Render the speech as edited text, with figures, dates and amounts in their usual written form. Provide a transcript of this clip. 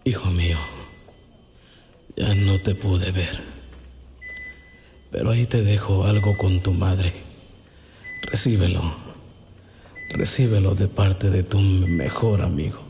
Hijo mío, ya no te pude ver, pero ahí te dejo algo con tu madre. Recíbelo, recíbelo de parte de tu mejor amigo.